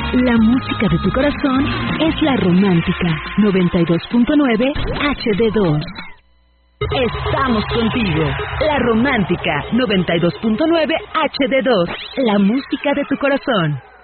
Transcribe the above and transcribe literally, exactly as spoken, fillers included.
La música de tu corazón es La Romántica noventa y dos punto nueve H D dos. Estamos contigo. La Romántica noventa y dos punto nueve H D dos. La música de tu corazón.